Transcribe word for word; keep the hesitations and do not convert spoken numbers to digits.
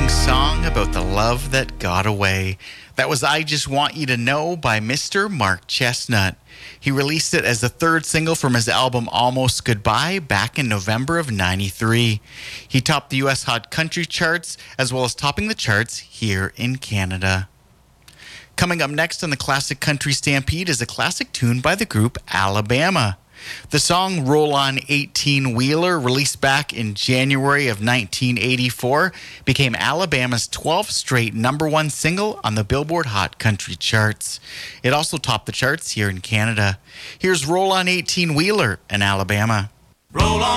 heartbreaking song about the love that got away. That was I Just Want You to Know by Mister Mark Chestnut. He released it as the third single from his album Almost Goodbye back in November of ninety-three. He topped the U S Hot Country charts as well as topping the charts here in Canada. Coming up next on the Classic Country Stampede is a classic tune by the group Alabama. The song Roll On eighteen Wheeler, released back in January of nineteen eighty-four, became Alabama's twelfth straight number one single on the Billboard Hot Country charts. It also topped the charts here in Canada. Here's Roll On eighteen Wheeler in Alabama. Roll on.